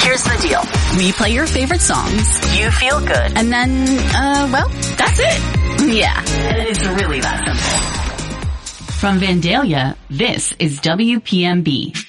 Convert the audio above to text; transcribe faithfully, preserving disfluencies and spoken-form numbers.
Here's the deal. We play your favorite songs. You feel good. And then, uh, well, that's it. Yeah, it's really that simple. From Vandalia, this is W P M B.